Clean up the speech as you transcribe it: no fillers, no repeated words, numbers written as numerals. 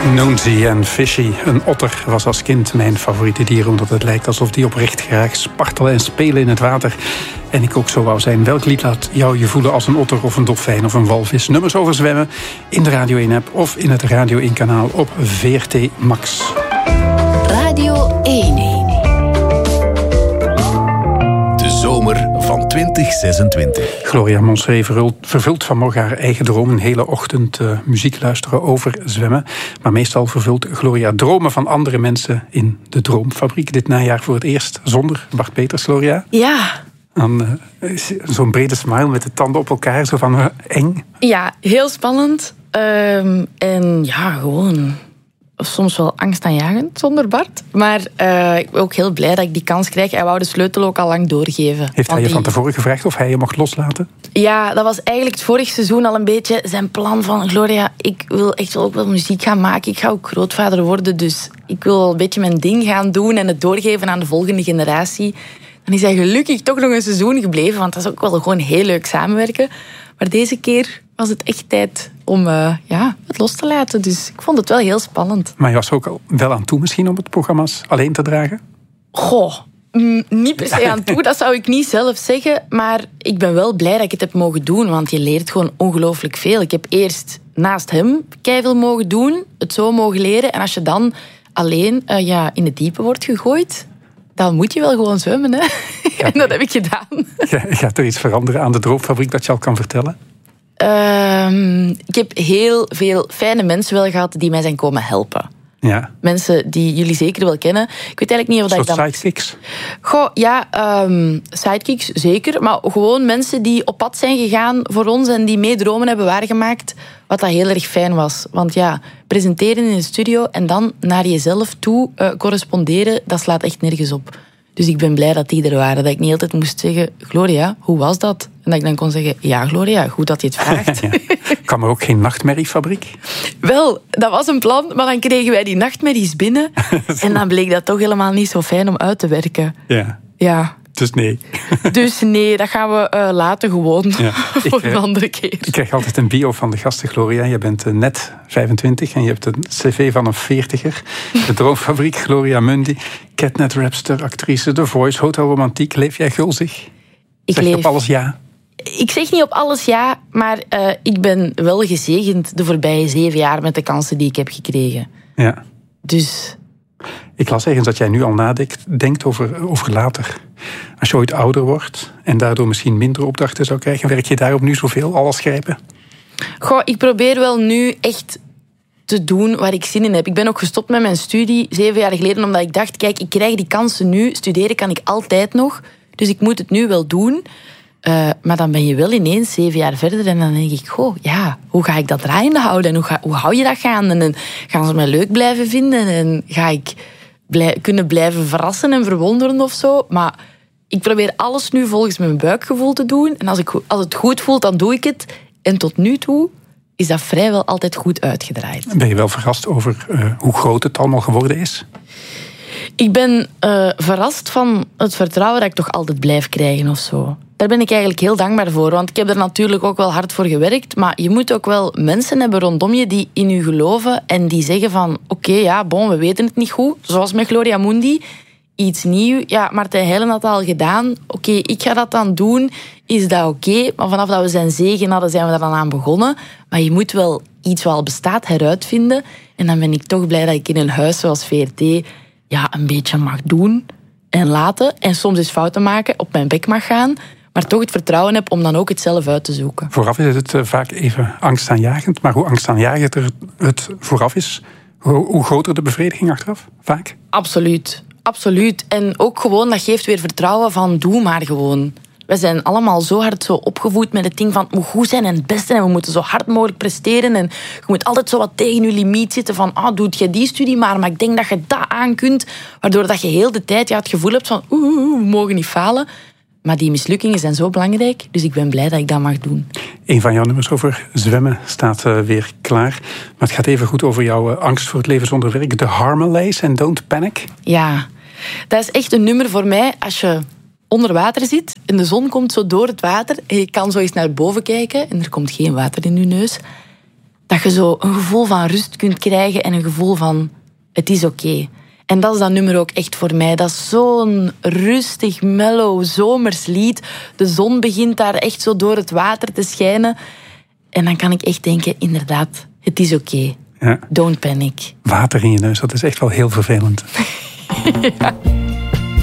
Noonsy en Fishy. Een otter was als kind mijn favoriete dier, omdat het lijkt alsof die oprecht graag spartelen en spelen in het water. En ik ook zo wou zijn. Welk lied laat jou je voelen als een otter of een dolfijn of een walvis? Nummers over zwemmen in de Radio 1-app of in het Radio 1-kanaal op VRT Max. Radio 1. Zomer van 2026. Gloria Monseré vervult vanmorgen haar eigen droom. Een hele ochtend muziek luisteren over zwemmen. Maar meestal vervult Gloria dromen van andere mensen in de Droomfabriek. Dit najaar voor het eerst zonder Bart Peters, Gloria. Ja. Dan zo'n brede smile met de tanden op elkaar, zo van eng. Ja, heel spannend. En ja, gewoon soms wel angstaanjagend zonder Bart. Maar ik ben ook heel blij dat ik die kans krijg. Hij wou de sleutel ook al lang doorgeven. Heeft hij je van tevoren gevraagd of hij je mocht loslaten? Ja, dat was eigenlijk het vorig seizoen al een beetje zijn plan van... Gloria, ik wil echt ook wel muziek gaan maken. Ik ga ook grootvader worden, dus ik wil een beetje mijn ding gaan doen en het doorgeven aan de volgende generatie. Dan is hij gelukkig toch nog een seizoen gebleven, want dat is ook wel gewoon heel leuk samenwerken. Maar deze keer was het echt tijd om het los te laten. Dus ik vond het wel heel spannend. Maar je was er ook al wel aan toe misschien om het programma's alleen te dragen? Goh, niet per se aan toe, dat zou ik niet zelf zeggen. Maar ik ben wel blij dat ik het heb mogen doen, want je leert gewoon ongelooflijk veel. Ik heb eerst naast hem keiveel mogen doen, het zo mogen leren. En als je dan alleen in het diepe wordt gegooid, dan moet je wel gewoon zwemmen, hè? En dat heb ik gedaan. Gaat er iets veranderen aan de Droomfabriek dat je al kan vertellen? Ik heb heel veel fijne mensen wel gehad die mij zijn komen helpen. Ja. Mensen die jullie zeker wel kennen. Ik weet eigenlijk niet of dat ik dan... sidekicks? Goh, ja, sidekicks zeker. Maar gewoon mensen die op pad zijn gegaan voor ons en die mee dromen hebben waargemaakt. Wat dat heel erg fijn was. Want ja, presenteren in de studio en dan naar jezelf toe corresponderen, dat slaat echt nergens op. Dus ik ben blij dat die er waren. Dat ik niet altijd moest zeggen, Gloria, hoe was dat? En dat ik dan kon zeggen, ja Gloria, goed dat je het vraagt. Ja. Kan er ook geen nachtmerriefabriek? Wel, dat was een plan, maar dan kregen wij die nachtmerries binnen. En dan bleek dat toch helemaal niet zo fijn om uit te werken. Ja. Dus nee. Dus nee, dat gaan we laten gewoon voor een andere keer. Ik krijg altijd een bio van de gasten, Gloria. Je bent net 25 en je hebt een cv van een 40er. De Droomfabriek, Gloria Mundi. Catnet-rapster, actrice, The Voice, Hotel Romantiek. Leef jij gulzig? Zeg je op alles ja? Ik zeg niet op alles ja, maar ik ben wel gezegend de voorbije 7 jaar met de kansen die ik heb gekregen. Ja. Dus... Ik las ergens dat jij nu al nadenkt over later. Als je ooit ouder wordt en daardoor misschien minder opdrachten zou krijgen, werk je daarop nu zoveel, alles grijpen? Goh, ik probeer wel nu echt te doen waar ik zin in heb. Ik ben ook gestopt met mijn studie 7 jaar geleden, omdat ik dacht, kijk, ik krijg die kansen nu, studeren kan ik altijd nog, dus ik moet het nu wel doen. Maar dan ben je wel ineens 7 jaar verder en dan denk ik, goh, ja, hoe ga ik dat draaiende houden? En hoe hou je dat gaande? En gaan ze mij leuk blijven vinden? En ga ik kunnen blijven verrassen en verwonderen of zo? Maar ik probeer alles nu volgens mijn buikgevoel te doen. En als het goed voelt, dan doe ik het. En tot nu toe is dat vrijwel altijd goed uitgedraaid. Ben je wel verrast over hoe groot het allemaal geworden is? Ik ben verrast van het vertrouwen dat ik toch altijd blijf krijgen of zo. Daar ben ik eigenlijk heel dankbaar voor. Want ik heb er natuurlijk ook wel hard voor gewerkt. Maar je moet ook wel mensen hebben rondom je die in je geloven. En die zeggen van, oké, we weten het niet goed. Zoals met Gloria Mundi. Iets nieuw. Ja, Martijn Heijlen had dat al gedaan. Oké, ik ga dat dan doen. Is dat oké? Maar vanaf dat we zijn zegen hadden, zijn we daar dan aan begonnen. Maar je moet wel iets wat al bestaat heruitvinden. En dan ben ik toch blij dat ik in een huis zoals VRT een beetje mag doen en laten. En soms eens fouten maken, op mijn bek mag gaan. Maar toch het vertrouwen heb om dan ook het zelf uit te zoeken. Vooraf is het vaak even angstaanjagend. Maar hoe angstaanjagender het vooraf is, hoe groter de bevrediging achteraf? Vaak? Absoluut. En ook gewoon, dat geeft weer vertrouwen van doe maar gewoon. We zijn allemaal zo hard zo opgevoed met het ding van we moet goed zijn en het beste en we moeten zo hard mogelijk presteren. En je moet altijd zo wat tegen je limiet zitten van doe je die studie maar ik denk dat je dat aan kunt. Waardoor dat je heel de tijd het gevoel hebt van we mogen niet falen. Maar die mislukkingen zijn zo belangrijk, dus ik ben blij dat ik dat mag doen. Een van jouw nummers over zwemmen staat weer klaar. Maar het gaat even goed over jouw angst voor het leven zonder werk. The Harmonies en Don't Panic. Ja, dat is echt een nummer voor mij als je onder water zit en de zon komt zo door het water en je kan zo eens naar boven kijken en er komt geen water in je neus. dat je zo een gevoel van rust kunt krijgen en een gevoel van het is oké. En dat is dat nummer ook echt voor mij. Dat is zo'n rustig, mellow, zomers lied. De zon begint daar echt zo door het water te schijnen. En dan kan ik echt denken, inderdaad, het is oké. Ja. Don't panic. Water in je neus, dat is echt wel heel vervelend. Ja.